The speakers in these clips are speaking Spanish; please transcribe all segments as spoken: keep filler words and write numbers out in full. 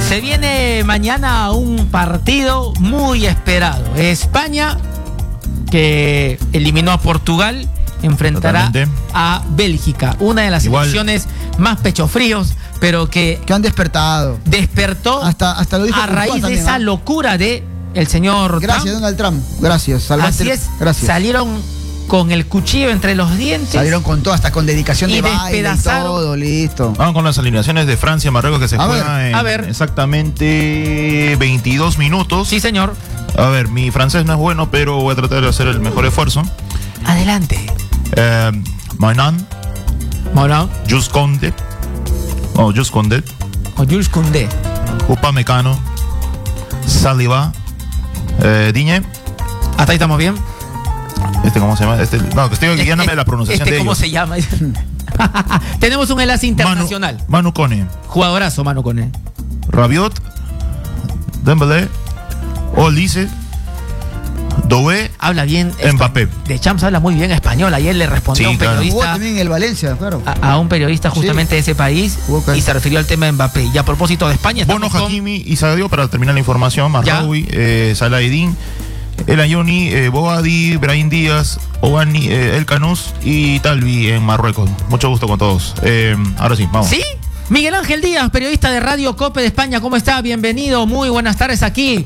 Se viene mañana un partido muy esperado. España, que eliminó a Portugal, enfrentará Totalmente. a Bélgica, una de las Igual. selecciones más pechofríos, pero que, que han despertado. Despertó hasta, hasta lo dijo a raíz de también, esa ¿no? locura de el señor Gracias, Trump. Donald Trump. Gracias. Salvaste. Así es. Gracias. Salieron con el cuchillo entre los dientes. Salieron con todo, hasta con dedicación y de baile y todo, listo. Vamos con las alineaciones de Francia, Marruecos, que se a juegan ver, en a ver. exactamente veintidós minutos. Sí, señor. A ver, mi francés no es bueno, pero voy a tratar de hacer el mejor esfuerzo. Adelante. Eh, Mainan. Moran. Jules Koundé. Oh, Jules Koundé. O Jules Koundé. Upamecano. Saliba. Eh, Digne. Hasta ahí estamos bien. Este, ¿cómo se llama? Este, no, que estoy guiándome la pronunciación este, de ¿cómo ellos. se llama? Tenemos un enlace internacional. Manu, Manu Kone. Jugadorazo, Manu Kone. Rabiot. Dembélé. Olise. Doué. Habla bien. Mbappé. De Champs habla muy bien español. Ayer le respondió sí, a un claro. periodista. Jugó también en el Valencia, claro. A, a un periodista justamente sí. de ese país y se refirió al tema de Mbappé. Y a propósito de España. Bono, con... Hakimi y Sadio, para terminar la información. Marraoui, eh, Salahedin, El Ayoni, eh, Boadi, Brahim Díaz, Obani, eh, El Canús y Talvi en Marruecos. Mucho gusto con todos. Eh, ahora sí, vamos. ¿Sí? Miguel Ángel Díaz, periodista de Radio Cope de España. ¿Cómo está? Bienvenido. Muy buenas tardes aquí.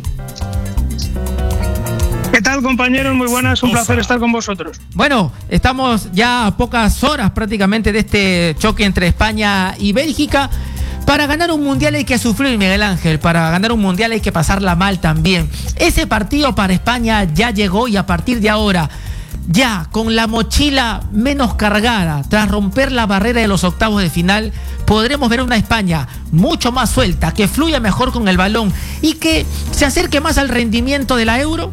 ¿Qué tal, compañeros? Muy buenas, un placer estar con vosotros. Bueno, estamos ya a pocas horas prácticamente de este choque entre España y Bélgica. Para ganar un mundial hay que sufrir, Miguel Ángel. Para ganar un mundial hay que pasarla mal también. Ese partido para España ya llegó y a partir de ahora, ya con la mochila menos cargada, tras romper la barrera de los octavos de final, podremos ver una España mucho más suelta, que fluya mejor con el balón y que se acerque más al rendimiento de la Euro.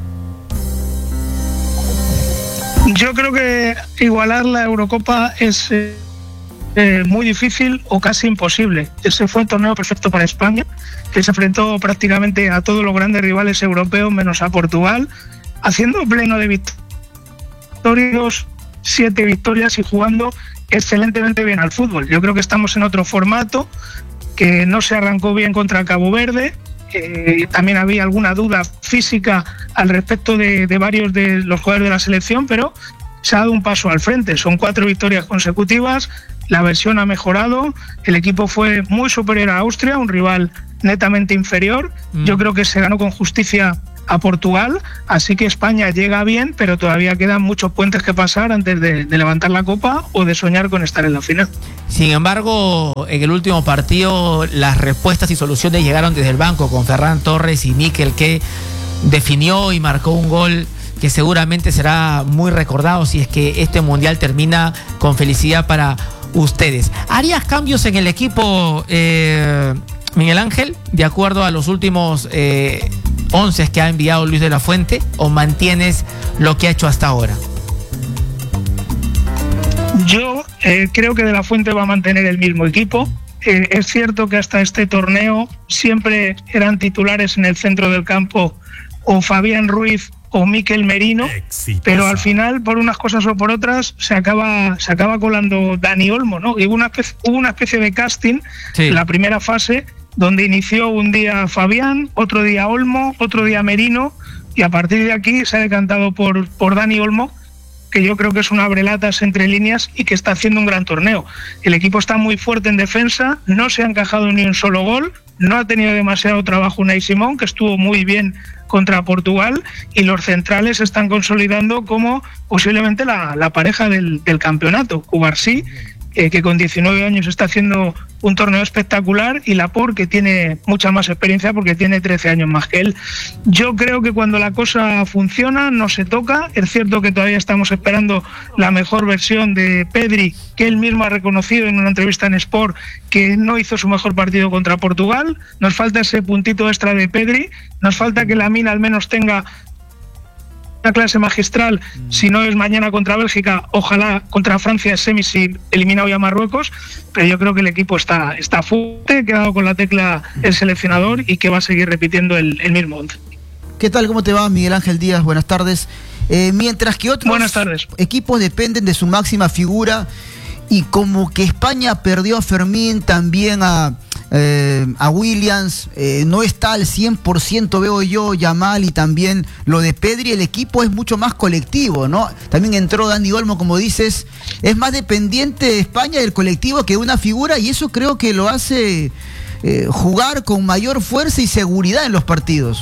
Yo creo que igualar la Eurocopa es eh, eh, muy difícil o casi imposible. Ese fue un torneo perfecto para España, que se enfrentó prácticamente a todos los grandes rivales europeos, menos a Portugal, haciendo pleno de victorias, siete victorias y jugando excelentemente bien al fútbol. Yo creo que estamos en otro formato, que no se arrancó bien contra Cabo Verde. Eh, también había alguna duda física al respecto de, de varios de los jugadores de la selección, pero se ha dado un paso al frente. Son cuatro victorias consecutivas, la versión ha mejorado, el equipo fue muy superior a Austria, un rival netamente inferior. Mm. Yo creo que se ganó con justicia a Portugal, así que España llega bien, pero todavía quedan muchos puentes que pasar antes de, de levantar la copa o de soñar con estar en la final. Sin embargo, en el último partido las respuestas y soluciones llegaron desde el banco con Ferran Torres y Mikel, que definió y marcó un gol que seguramente será muy recordado si es que este mundial termina con felicidad para ustedes. ¿Harías cambios en el equipo, eh, Miguel Ángel, de acuerdo a los últimos eh, once que ha enviado Luis de la Fuente, o mantienes lo que ha hecho hasta ahora? Yo eh, creo que De la Fuente va a mantener el mismo equipo. Eh, es cierto que hasta este torneo siempre eran titulares en el centro del campo o Fabián Ruiz o Mikel Merino, Exitosa. Pero al final, por unas cosas o por otras, se acaba, se acaba colando Dani Olmo, ¿no? Y hubo una especie, hubo una especie de casting, sí. La primera fase, donde inició un día Fabián, otro día Olmo, otro día Merino, y a partir de aquí se ha decantado por, por Dani Olmo, que yo creo que es un abrelatas entre líneas y que está haciendo un gran torneo. El equipo está muy fuerte en defensa, no se ha encajado ni un solo gol, no ha tenido demasiado trabajo Unai Simón, que estuvo muy bien contra Portugal, y los centrales se están consolidando como posiblemente la, la pareja del, del campeonato. Cubarsí, eh, que con diecinueve años está haciendo un torneo espectacular, y Laporte, que tiene mucha más experiencia porque tiene trece años más que él. Yo creo que cuando la cosa funciona no se toca. Es cierto que todavía estamos esperando la mejor versión de Pedri, que él mismo ha reconocido en una entrevista en Sport que no hizo su mejor partido contra Portugal. Nos falta ese puntito extra de Pedri, nos falta que Lamine al menos tenga una clase magistral, si no es mañana contra Bélgica, ojalá contra Francia semi si eliminado ya Marruecos, pero yo creo que el equipo está, está fuerte, que ha dado con la tecla el seleccionador y que va a seguir repitiendo el, el mismo once. ¿Qué tal? ¿Cómo te va, Miguel Ángel Díaz? Buenas tardes. Eh, mientras que otros Buenas tardes. equipos dependen de su máxima figura, y como que España perdió a Fermín, también a eh, a Williams, eh, no está al cien por ciento, veo yo, Yamal, y también lo de Pedri. El equipo es mucho más colectivo, ¿no? También entró Dani Olmo, como dices, es más dependiente de España del colectivo que de una figura, y eso creo que lo hace eh, jugar con mayor fuerza y seguridad en los partidos.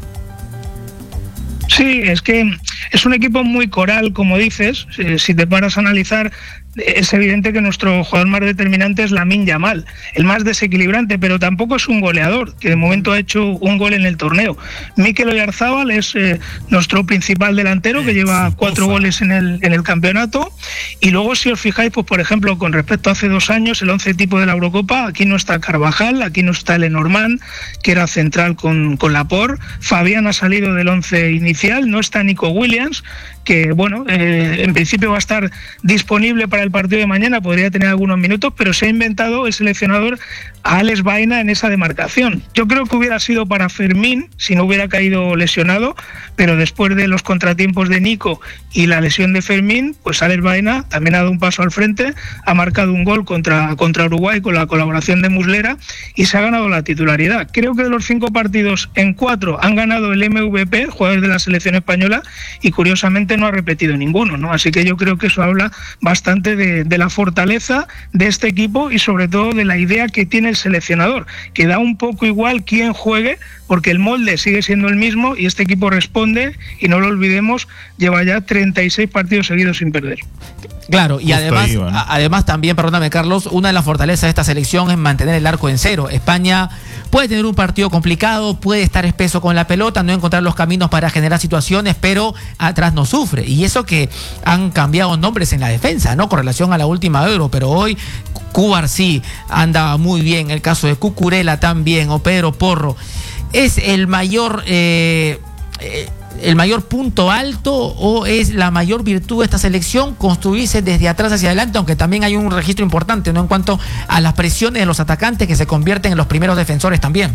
Sí, es que es un equipo muy coral, como dices. Eh, si te paras a analizar, es evidente que nuestro jugador más determinante es Lamine Yamal, el más desequilibrante, pero tampoco es un goleador, que de momento ha hecho un gol en el torneo. Mikel Oyarzábal es eh, nuestro principal delantero, que lleva cuatro goles en el, en el campeonato. Y luego, si os fijáis, pues por ejemplo, con respecto a hace dos años, el once tipo de la Eurocopa, aquí no está Carvajal, aquí no está Lenormand, que era central con, con Laporte. Fabián ha salido del once inicial, no está Nico Williams, que bueno, eh, en principio va a estar disponible para el partido de mañana, podría tener algunos minutos, pero se ha inventado el seleccionador a Alex Baena en esa demarcación. Yo creo que hubiera sido para Fermín si no hubiera caído lesionado, pero después de los contratiempos de Nico y la lesión de Fermín, pues Alex Baena también ha dado un paso al frente, ha marcado un gol contra, contra Uruguay con la colaboración de Muslera y se ha ganado la titularidad. Creo que de los cinco partidos, en cuatro han ganado el M V P, jugadores de la selección española, y curiosamente no ha repetido ninguno, ¿no? Así que yo creo que eso habla bastante de, de la fortaleza de este equipo y sobre todo de la idea que tiene el seleccionador, que da un poco igual quién juegue, porque el molde sigue siendo el mismo y este equipo responde, y no lo olvidemos, lleva ya treinta y seis partidos seguidos sin perder. Claro, y Justo además, ahí, bueno. a, además también, perdóname Carlos, una de las fortalezas de esta selección es mantener el arco en cero. España puede tener un partido complicado, puede estar espeso con la pelota, no encontrar los caminos para generar situaciones, pero atrás no sufre. Y eso que han cambiado nombres en la defensa, ¿no? Con relación a la última Euro, pero hoy Cubarsí anda muy bien, el caso de Cucurella también, o Pedro Porro. ¿Es el mayor... Eh, eh, el mayor punto alto o es la mayor virtud de esta selección construirse desde atrás hacia adelante, aunque también hay un registro importante, ¿no?, en cuanto a las presiones de los atacantes que se convierten en los primeros defensores también?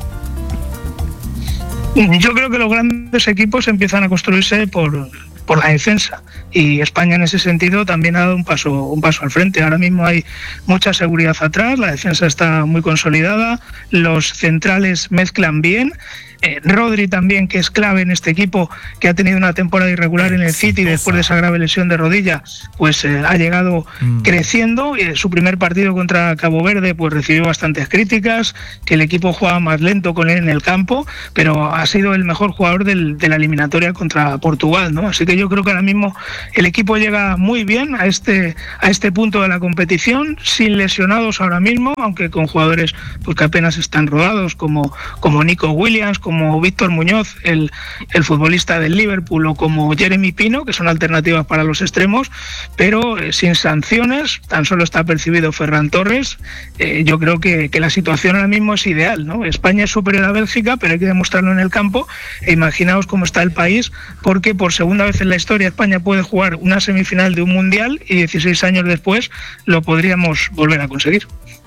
Yo creo que los grandes equipos empiezan a construirse por, por la defensa, y España en ese sentido también ha dado un paso, un paso al frente. Ahora mismo hay mucha seguridad atrás, la defensa está muy consolidada, los centrales mezclan bien. Eh, Rodri también, que es clave en este equipo, que ha tenido una temporada irregular en el City después de esa grave lesión de rodilla, pues eh, ha llegado mm. creciendo. Eh, su primer partido contra Cabo Verde pues recibió bastantes críticas, que el equipo jugaba más lento con él en el campo, pero ha sido el mejor jugador del, de la eliminatoria contra Portugal, ¿no? Así que yo creo que ahora mismo el equipo llega muy bien a este, a este punto de la competición, sin lesionados ahora mismo, aunque con jugadores pues que apenas están rodados, como, como Nico Williams, como Víctor Muñoz, el, el futbolista del Liverpool, o como Jeremy Pino, que son alternativas para los extremos, pero eh, sin sanciones, tan solo está percibido Ferran Torres. Eh, yo creo que, que la situación ahora mismo es ideal, ¿no? España es superior a Bélgica, pero hay que demostrarlo en el campo, e imaginaos cómo está el país, porque por segunda vez en la historia España puede jugar una semifinal de un mundial y dieciséis años después lo podríamos volver a conseguir.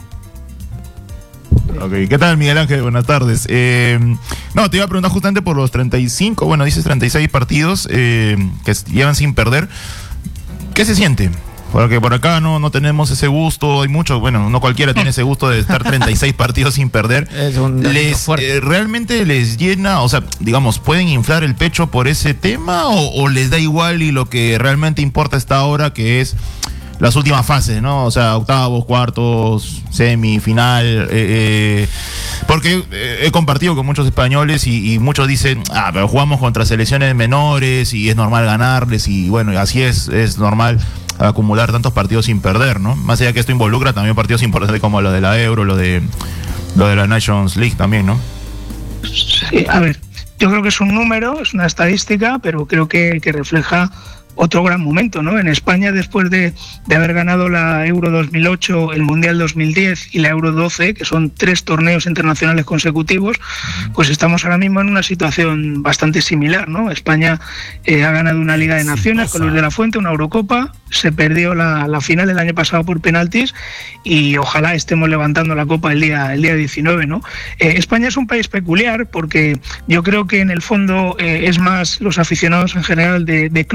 Ok, ¿qué tal, Miguel Ángel? Buenas tardes. Eh, no, te iba a preguntar justamente por los treinta y cinco, bueno, dices treinta y seis partidos eh, que llevan sin perder. ¿Qué se siente? Porque por acá no, no tenemos ese gusto, hay muchos, bueno, no cualquiera tiene ese gusto de estar treinta y seis partidos sin perder. Es un les, eh, ¿Realmente les llena, o sea, digamos, pueden inflar el pecho por ese tema o, o les da igual y lo que realmente importa está ahora, que es las últimas fases, ¿no? O sea, octavos, cuartos, semifinal, eh, eh, porque he compartido con muchos españoles y, y muchos dicen, ah, pero jugamos contra selecciones menores y es normal ganarles, y bueno, así es, es normal acumular tantos partidos sin perder, ¿no? Más allá que esto involucra también partidos importantes como lo de la Euro, lo de lo de la Nations League también, ¿no? Sí, a ver, yo creo que es un número, es una estadística, pero creo que, que refleja otro gran momento, ¿no? En España, después de, de haber ganado la Euro dos mil ocho, el Mundial dos mil diez y la Euro doce, que son tres torneos internacionales consecutivos, pues estamos ahora mismo en una situación bastante similar, ¿no? España eh, ha ganado una Liga de Naciones con Luis de la Fuente, una Eurocopa, se perdió la, la final el año pasado por penaltis y ojalá estemos levantando la Copa el día, el día diecinueve, ¿no? Eh, España es un país peculiar porque yo creo que en el fondo eh, es más los aficionados en general de, de clubes que de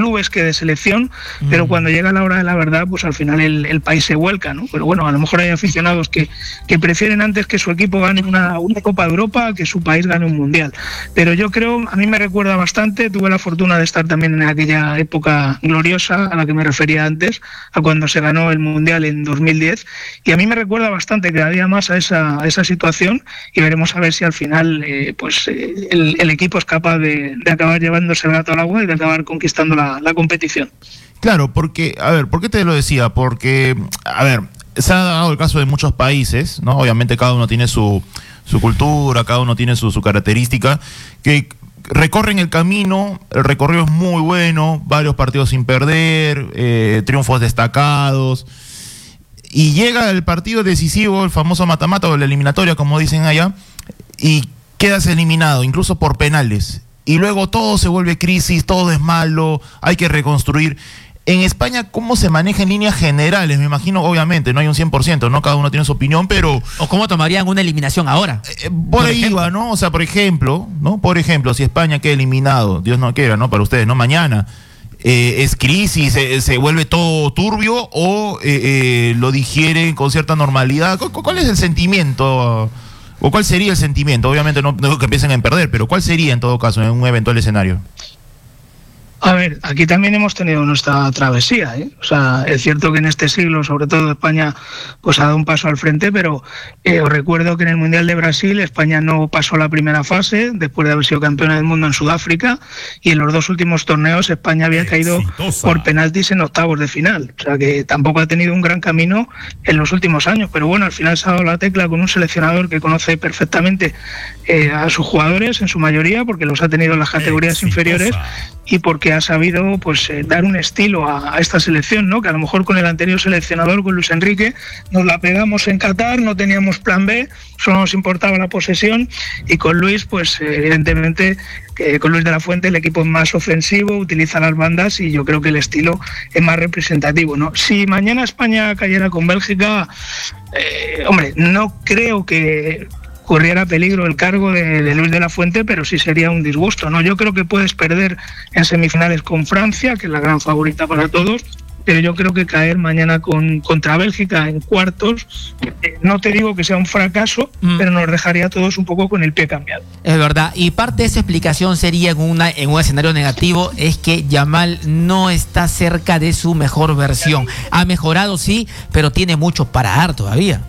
de selección, mm. pero cuando llega la hora de la verdad, pues al final el, el país se vuelca, ¿no? Pero bueno, a lo mejor hay aficionados que, que prefieren antes que su equipo gane una, una Copa de Europa que su país gane un Mundial. Pero yo creo, a mí me recuerda bastante, tuve la fortuna de estar también en aquella época gloriosa a la que me refería antes, a cuando se ganó el Mundial en dos mil diez, y a mí me recuerda bastante cada día más a esa, a esa situación, y veremos a ver si al final eh, pues eh, el, el equipo es capaz de, de acabar llevándose el gato al agua y de acabar conquistando la, la competición. Claro, porque, a ver, ¿por qué te lo decía? Porque, a ver, se ha dado el caso de muchos países, ¿no? Obviamente cada uno tiene su, su cultura, cada uno tiene su, su característica, que recorren el camino, el recorrido es muy bueno, varios partidos sin perder, eh, triunfos destacados, y llega el partido decisivo, el famoso mata-mata o la eliminatoria, como dicen allá, y quedas eliminado, incluso por penales. Y luego todo se vuelve crisis, todo es malo, hay que reconstruir. En España, ¿cómo se maneja en líneas generales? Me imagino, obviamente, no hay un cien por ciento, ¿no? Cada uno tiene su opinión, pero... ¿O cómo tomarían una eliminación ahora? Eh, por, por ahí va, ¿no? O sea, por ejemplo, ¿no? Por ejemplo, si España queda eliminado, Dios no quiera, ¿no? Para ustedes, ¿no? Mañana, eh, ¿es crisis, se, se vuelve todo turbio o eh, eh, lo digieren con cierta normalidad? ¿Cu- ¿Cuál es el sentimiento? ¿O cuál sería el sentimiento? Obviamente no, no que empiecen a perder, pero ¿cuál sería en todo caso en un eventual escenario? A ver, aquí también hemos tenido nuestra travesía, ¿eh? O sea, es cierto que en este siglo, sobre todo España, pues ha dado un paso al frente, pero eh, os recuerdo que en el Mundial de Brasil España no pasó la primera fase, después de haber sido campeona del mundo en Sudáfrica, y en los dos últimos torneos España había caído Exitosa. por penaltis en octavos de final. O sea, que tampoco ha tenido un gran camino en los últimos años, pero bueno, al final se ha dado la tecla con un seleccionador que conoce perfectamente eh, a sus jugadores, en su mayoría, porque los ha tenido en las categorías Exitosa. inferiores, y porque ha sabido pues eh, dar un estilo a, a esta selección, ¿no? Que a lo mejor con el anterior seleccionador, con Luis Enrique, nos la pegamos en Qatar, no teníamos plan B, solo nos importaba la posesión, y con Luis, pues eh, evidentemente, eh, con Luis de la Fuente el equipo es más ofensivo, utiliza las bandas, y yo creo que el estilo es más representativo, ¿no? Si mañana España cayera con Bélgica, eh, hombre, no creo que corriera peligro el cargo de, de Luis de la Fuente, pero sí sería un disgusto, ¿no? Yo creo que puedes perder en semifinales con Francia, que es la gran favorita para todos, pero yo creo que caer mañana con contra Bélgica en cuartos, eh, no te digo que sea un fracaso, mm. pero nos dejaría a todos un poco con el pie cambiado. Es verdad, y parte de esa explicación sería en, una, en un escenario negativo, es que Yamal no está cerca de su mejor versión. Ha mejorado, sí, pero tiene mucho para dar todavía.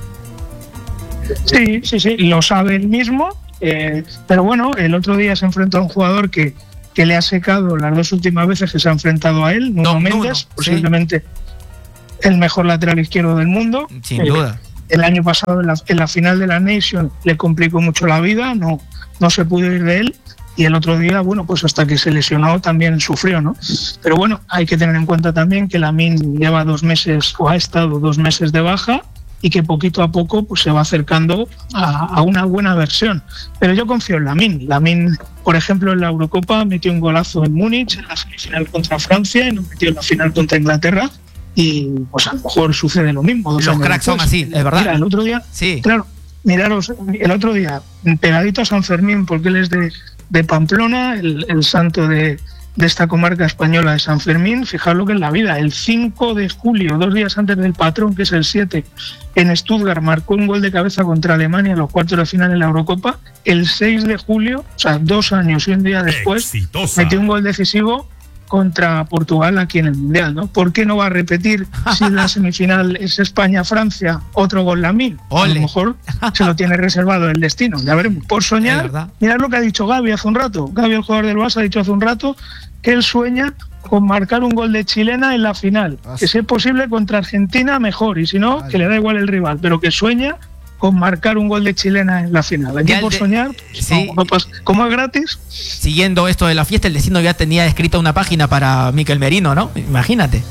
Sí, sí, sí, lo sabe él mismo, eh, pero bueno, el otro día se enfrentó a un jugador que, que le ha secado las dos últimas veces que se ha enfrentado a él, Nuno Méndez, posiblemente sí. el mejor lateral izquierdo del mundo. Sin eh, duda. El año pasado en la, en la final de la Nation le complicó mucho la vida, no, no se pudo ir de él, y el otro día, bueno, pues hasta que se lesionó también sufrió, ¿no? Pero bueno, hay que tener en cuenta también que Lamine lleva dos meses, o ha estado dos meses de baja, y que poquito a poco pues se va acercando a, a una buena versión. Pero yo confío en Lamine. Lamine, por ejemplo, en la Eurocopa metió un golazo en Múnich, en la semifinal contra Francia, y nos metió en la final contra Inglaterra, y pues a lo mejor sucede lo mismo. Los cracks son así, es verdad. Mira, el otro día, sí. claro, miraros, el otro día, pegadito a San Fermín, porque él es de, de Pamplona, el, el santo de... de esta comarca española de San Fermín, fijaos lo que es la vida, el cinco de julio, dos días antes del patrón, que es el siete, en Stuttgart marcó un gol de cabeza contra Alemania en los cuartos de final en la Eurocopa, el seis de julio, o sea, dos años y un día después, Exitosa. metió un gol decisivo contra Portugal aquí en el Mundial, ¿no? ¿Por qué no va a repetir si la semifinal es España-Francia otro gol Lamine? A lo mejor se lo tiene reservado el destino, ya veremos. Por soñar, mirad lo que ha dicho Gavi hace un rato. Gavi, el jugador del Barça, ha dicho hace un rato que él sueña con marcar un gol de chilena en la final, que si es posible contra Argentina mejor, y si no, que le da igual el rival, pero que sueña con marcar un gol de chilena en la final. Aquí por de, soñar, sí. no, no pasa. Como es gratis. Siguiendo esto de la fiesta, el destino ya tenía escrita una página para Mikel Merino, ¿no? Imagínate.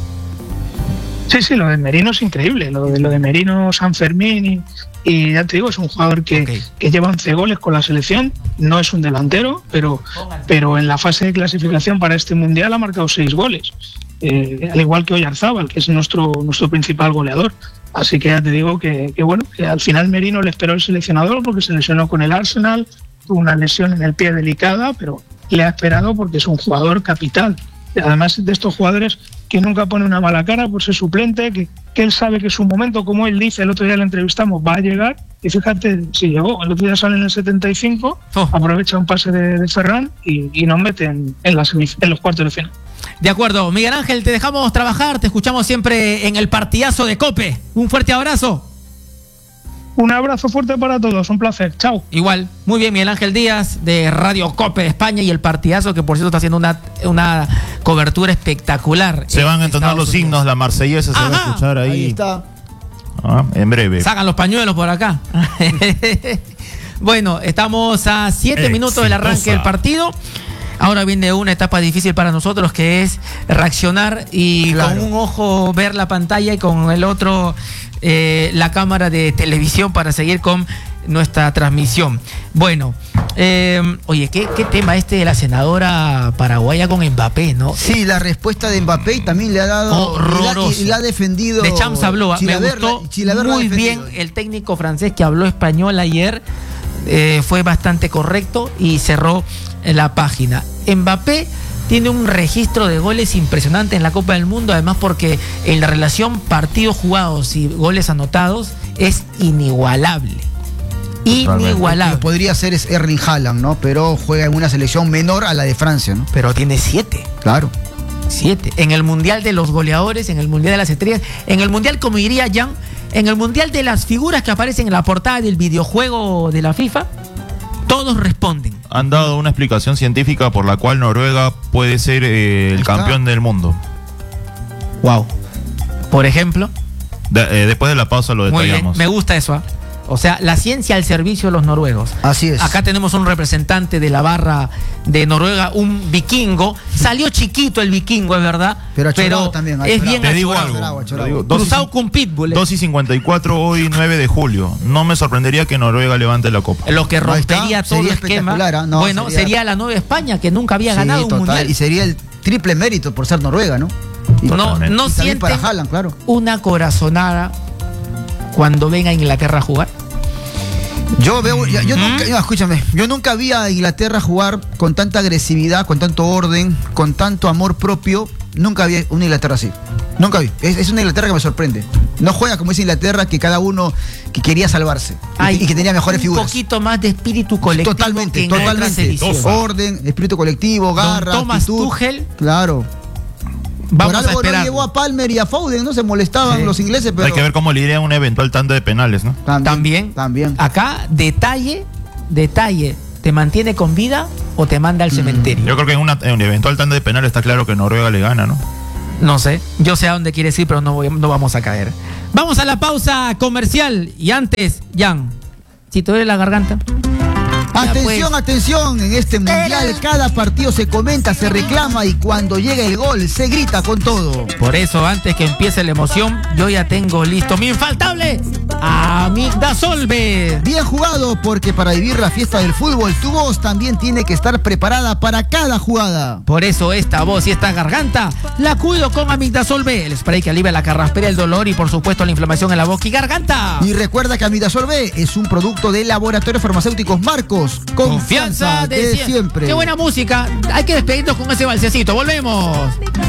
Sí, sí, lo de Merino es increíble, lo de, lo de Merino, San Fermín, y, y ya te digo, es un jugador que, okay. que lleva once goles con la selección, no es un delantero, pero, pero en la fase de clasificación para este Mundial ha marcado seis goles, eh, al igual que Oyarzábal, que es nuestro, nuestro principal goleador. Así que ya te digo que, que bueno, que al final Merino le esperó el seleccionador porque se lesionó con el Arsenal, tuvo una lesión en el pie delicada, pero le ha esperado porque es un jugador capital Y además de estos jugadores que nunca pone una mala cara por ser suplente, que, que él sabe que su momento, como él dice, el otro día lo entrevistamos, va a llegar. Y fíjate, si llegó, el otro día sale en el setenta y cinco, oh. aprovecha un pase de, de Ferran y, y nos mete en, en, las, en los cuartos de final. De acuerdo, Miguel Ángel, te dejamos trabajar, te escuchamos siempre en el partidazo de COPE. Un fuerte abrazo. Un abrazo fuerte para todos, un placer, chao. Igual, muy bien, Miguel Ángel Díaz de Radio COPE de España y el partidazo que por cierto está haciendo una, una cobertura espectacular. Se van a entonar los Unidos. Signos, la marsellesa se Ajá. va a escuchar ahí. Ahí está. Ah, en breve. Sacan los pañuelos por acá. Bueno, estamos a siete minutos del arranque del partido. Ahora viene una etapa difícil para nosotros, que es reaccionar y claro. con un ojo ver la pantalla y con el otro eh, la cámara de televisión para seguir con nuestra transmisión. Bueno, eh, oye, ¿qué, qué tema este de la senadora paraguaya con Mbappé, ¿no? Sí, la respuesta de Mbappé y también le ha dado horroroso. Y la, y la ha defendido. De Champs habló, me gustó muy bien el técnico francés que habló español ayer, eh, fue bastante correcto y cerró la página. Mbappé tiene un registro de goles impresionante en la Copa del Mundo, además porque en la relación partidos jugados y goles anotados es inigualable. Inigualable. Lo que podría ser es Erling Haaland, ¿no? Pero juega en una selección menor a la de Francia, ¿no? Pero tiene siete. Claro. Siete. En el Mundial de los goleadores, en el Mundial de las estrellas, en el Mundial, como diría Jan, en el Mundial de las figuras que aparecen en la portada del videojuego de la FIFA, todos responden. Han dado una explicación científica por la cual Noruega puede ser eh, el campeón del mundo. Wow. Por ejemplo. De, eh, después de la pausa lo detallamos. Muy bien, me gusta eso, ¿eh? O sea, la ciencia al servicio de los noruegos. Así es. Acá tenemos un representante de la barra de Noruega, un vikingo. Salió chiquito el vikingo, es verdad. Pero, pero también, es bien Te digo algo. Te digo, cruzado con pitbull. dos y cincuenta y cuatro hoy, nueve de julio. No me sorprendería que Noruega levante la copa. Lo que rompería todo el esquema. ¿eh? No, bueno, sería... sería la Nueva España, que nunca había sí, ganado un total. mundial. Y sería el triple mérito por ser Noruega, ¿no? Y no no sienten para Haaland, claro. Una corazonada cuando venga a Inglaterra a jugar. Yo veo, yo, yo nunca, no, escúchame, yo nunca vi a Inglaterra jugar con tanta agresividad, con tanto orden, con tanto amor propio. Nunca vi una Inglaterra así. Nunca vi. Es, es una Inglaterra que me sorprende. No juega como esa Inglaterra que cada uno que quería salvarse y, y que tenía mejores figuras. Un poquito más de espíritu colectivo. Totalmente, totalmente. Orden, espíritu colectivo, garra, Don Thomas actitud. Tuchel. Claro. Vamos Por algo a no llevó a Palmer y a Foden, ¿no? Se molestaban sí. los ingleses, pero... Hay que ver cómo le iría un eventual tanda de penales, ¿no? También, también. También. Acá, detalle, detalle. ¿Te mantiene con vida o te manda al mm. cementerio? Yo creo que en, una, en un eventual tanda de penales está claro que Noruega le gana, ¿no? No sé. Yo sé a dónde quieres ir, pero no, voy, no vamos a caer. Vamos a la pausa comercial. Y antes, Jan, si te duele la garganta... Atención, pues. atención, en este mundial cada partido se comenta, se reclama y cuando llega el gol se grita con todo. Por eso, antes que empiece la emoción, yo ya tengo listo mi infaltable Amigdasolve. Bien jugado, porque para vivir la fiesta del fútbol, tu voz también tiene que estar preparada para cada jugada. Por eso esta voz y esta garganta la cuido con Amigdasolve, el spray que alivia la carraspera, el dolor y por supuesto la inflamación en la boca y garganta. Y recuerda que Amigdasolve es un producto de Laboratorios Farmacéuticos Marcos. Confianza, Confianza de, de siempre. siempre. Qué buena música. Hay que despedirnos con ese balsecito. Volvemos.